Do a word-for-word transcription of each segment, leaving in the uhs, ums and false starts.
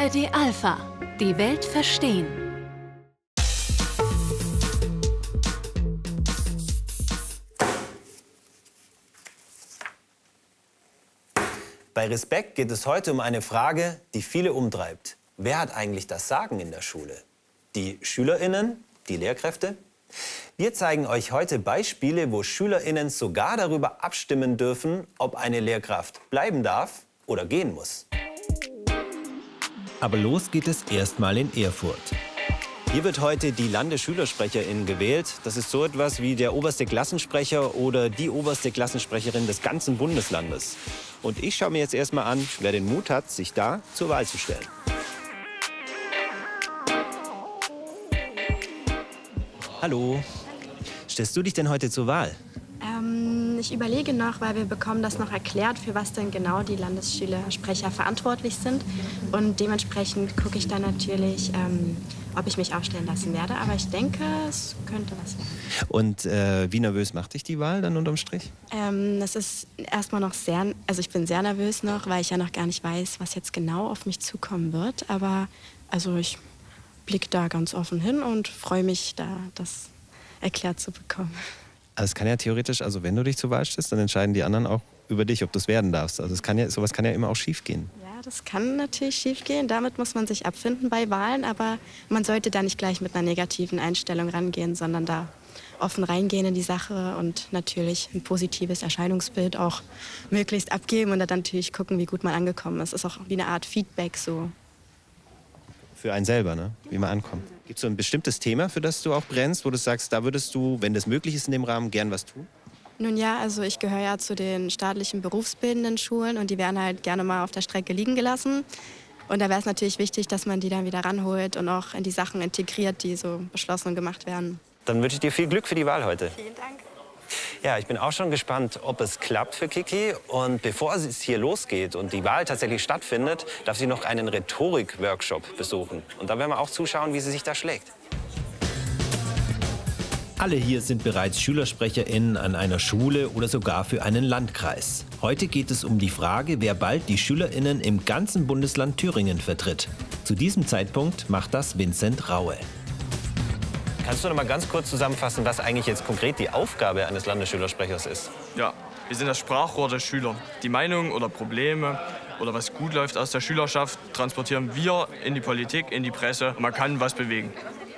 A R D Alpha. Die Welt verstehen. Bei Respekt geht es heute um eine Frage, die viele umtreibt. Wer hat eigentlich das Sagen in der Schule? Die SchülerInnen? Die Lehrkräfte? Wir zeigen euch heute Beispiele, wo SchülerInnen sogar darüber abstimmen dürfen, ob eine Lehrkraft bleiben darf oder gehen muss. Aber los geht es erstmal in Erfurt. Hier wird heute die Landesschülersprecherin gewählt. Das ist so etwas wie der oberste Klassensprecher oder die oberste Klassensprecherin des ganzen Bundeslandes. Und ich schaue mir jetzt erstmal an, wer den Mut hat, sich da zur Wahl zu stellen. Hallo. Stellst du dich denn heute zur Wahl? Ähm, ich überlege noch, weil wir bekommen das noch erklärt, für was denn genau die Landesschülersprecher verantwortlich sind. Und dementsprechend gucke ich dann natürlich, ähm, ob ich mich aufstellen lassen werde. Aber ich denke, es könnte was werden. Und äh, wie nervös macht dich die Wahl dann unterm Strich? Ähm, das ist erstmal noch sehr, also ich bin sehr nervös noch, weil ich ja noch gar nicht weiß, was jetzt genau auf mich zukommen wird. Aber also ich blicke da ganz offen hin und freue mich, da das erklärt zu bekommen. Also es kann ja theoretisch, also wenn du dich zur Wahl stellst, dann entscheiden die anderen auch über dich, ob du es werden darfst. Also es kann ja, sowas kann ja immer auch schief gehen. Ja, das kann natürlich schief gehen. Damit muss man sich abfinden bei Wahlen. Aber man sollte da nicht gleich mit einer negativen Einstellung rangehen, sondern da offen reingehen in die Sache und natürlich ein positives Erscheinungsbild auch möglichst abgeben und dann natürlich gucken, wie gut man angekommen ist. Es ist auch wie eine Art Feedback so. Für einen selber, ne? Wie man ankommt. Gibt es so ein bestimmtes Thema, für das du auch brennst, wo du sagst, da würdest du, wenn das möglich ist in dem Rahmen, gern was tun? Nun ja, also ich gehöre ja zu den staatlichen berufsbildenden Schulen und die werden halt gerne mal auf der Strecke liegen gelassen. Und da wäre es natürlich wichtig, dass man die dann wieder ranholt und auch in die Sachen integriert, die so beschlossen und gemacht werden. Dann wünsche ich dir viel Glück für die Wahl heute. Vielen Dank. Ja, ich bin auch schon gespannt, ob es klappt für Kiki. Und bevor es hier losgeht und die Wahl tatsächlich stattfindet, darf sie noch einen Rhetorik-Workshop besuchen. Und da werden wir auch zuschauen, wie sie sich da schlägt. Alle hier sind bereits SchülersprecherInnen an einer Schule oder sogar für einen Landkreis. Heute geht es um die Frage, wer bald die SchülerInnen im ganzen Bundesland Thüringen vertritt. Zu diesem Zeitpunkt macht das Vincent Raue. Kannst du noch mal ganz kurz zusammenfassen, was eigentlich jetzt konkret die Aufgabe eines Landesschülersprechers ist? Ja, wir sind das Sprachrohr der Schüler. Die Meinungen oder Probleme oder was gut läuft aus der Schülerschaft transportieren wir in die Politik, in die Presse. Man kann was bewegen.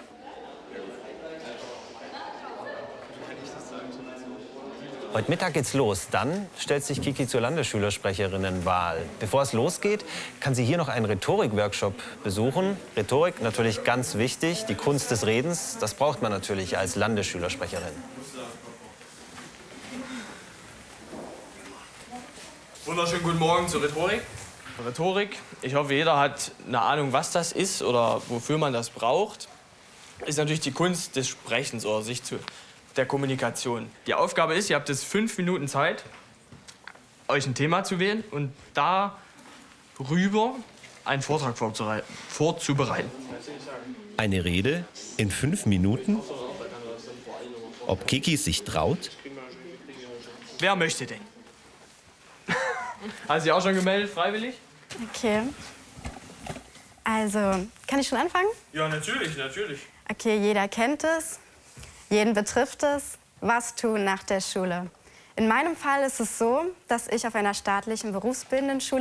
Heute Mittag geht's los. Dann stellt sich Kiki zur Landesschülersprecherinnenwahl. Bevor es losgeht, kann sie hier noch einen Rhetorik-Workshop besuchen. Rhetorik natürlich ganz wichtig, die Kunst des Redens. Das braucht man natürlich als Landesschülersprecherin. Wunderschönen guten Morgen zur Rhetorik. Rhetorik, ich hoffe, jeder hat eine Ahnung, was das ist oder wofür man das braucht. Ist natürlich die Kunst des Sprechens oder sich zu der Kommunikation. Die Aufgabe ist, ihr habt jetzt fünf Minuten Zeit, euch ein Thema zu wählen und darüber einen Vortrag vorzubereiten. Eine Rede in fünf Minuten? Ob Kiki sich traut? Wer möchte denn? Hast du dich auch schon gemeldet, freiwillig? Okay. Also, kann ich schon anfangen? Ja, natürlich, natürlich. Okay, jeder kennt es. Jeden betrifft es, was tun nach der Schule. In meinem Fall ist es so, dass ich auf einer staatlichen berufsbildenden Schule